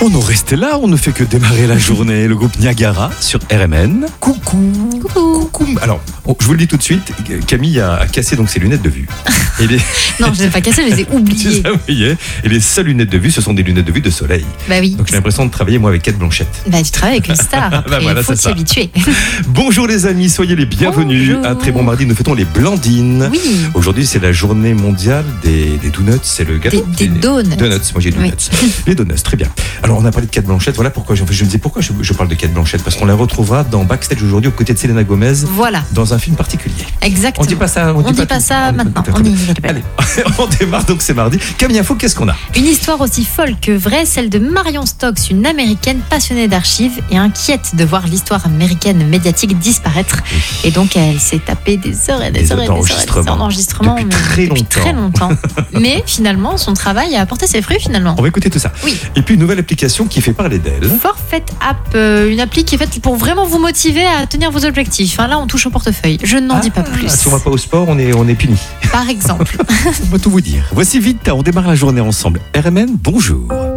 On en restait là, on ne fait que démarrer la journée. Le groupe Niagara sur RMN. Coucou. Coucou. Alors, je vous le dis tout de suite, Camille a cassé donc ses lunettes de vue. Et les... Non, je ne les ai pas cassées, je les ai oubliées. Ça, vous voyez. Et les seules lunettes de vue, ce sont des lunettes de vue de soleil. Bah oui. Donc j'ai l'impression de travailler moi avec Kate Blanchett. Bah tu travailles avec une star. Bah et voilà, il faut c'est s'y ça. habituer. Bonjour les amis, soyez les bienvenus. Bonjour. Un très bon mardi, nous fêtons les Blandines. Oui. Aujourd'hui, c'est la journée mondiale des donuts. C'est le gâteau. Des donuts. Donuts, moi j'ai donuts. Oui. Les donuts, très bien. Alors on a parlé de Kate Blanchett, voilà pourquoi je me disais pourquoi je parle de Kate Blanchett, parce qu'on la retrouvera dans Backstage aujourd'hui aux côtés de Selena Gomez Voilà, dans un film particulier. exactement. On dit pas ça, On dit pas ça maintenant. On y va. Allez, on démarre donc c'est mardi. Camille Info, qu'est-ce qu'on a? Une histoire aussi folle que vraie, celle de Marion Stokes, une américaine passionnée d'archives et inquiète de voir l'histoire américaine médiatique disparaître. Et donc elle s'est tapée des heures et des heures et des heures d'enregistrement depuis très longtemps. Mais finalement, son travail a apporté ses fruits finalement. On va écouter tout ça. Oui. Et puis une nouvelle application qui fait parler d'elle. Forfait App, une appli qui est faite pour vraiment vous motiver à tenir vos objectifs. Là, on touche au portefeuille. Je n'en dis pas plus. Si on va pas au sport, on est puni. Par exemple. On va tout vous dire. Voici vite, on démarre la journée ensemble. RMN, bonjour.